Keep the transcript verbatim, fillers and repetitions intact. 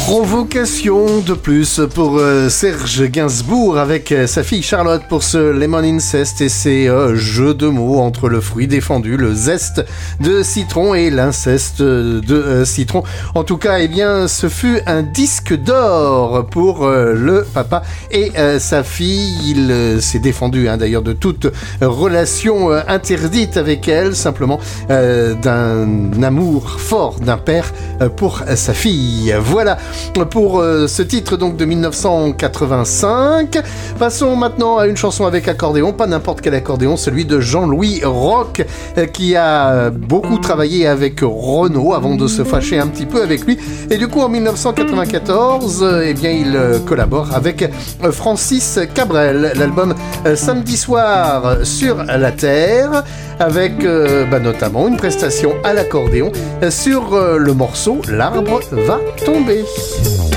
Provocation de plus pour euh, Serge Gainsbourg avec euh, sa fille Charlotte pour ce Lemon Incest et ses euh, jeux de mots entre le fruit défendu, le zeste de citron et l'inceste de euh, citron. En tout cas, eh bien, ce fut un disque d'or pour euh, le papa et euh, sa fille. Il euh, s'est défendu hein, d'ailleurs de toute relation euh, interdite avec elle, simplement euh, d'un amour fort d'un père euh, pour euh, sa fille. Voilà pour euh, ce titre donc de mille neuf cent quatre-vingt-cinq. Passons maintenant à une chanson avec accordéon, pas n'importe quel accordéon, celui de Jean-Louis Roch euh, qui a beaucoup travaillé avec Renaud avant de se fâcher un petit peu avec lui. Et du coup en mille neuf cent quatre-vingt-quatorze, euh, eh bien il euh, collabore avec euh, Francis Cabrel. L'album euh, Samedi soir sur la Terre, avec euh, bah, notamment une prestation à l'accordéon euh, sur euh, le morceau L'arbre va tomber.